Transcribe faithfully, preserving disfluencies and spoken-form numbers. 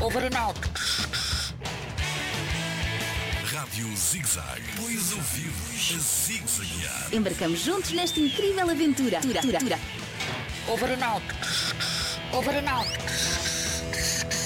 Over and out. Rádio Zig-Zag. Pões ouvidos a zig-zaguear. Embarcamos juntos nesta incrível aventura. Tura, tura, tura. Over and out. Over and out.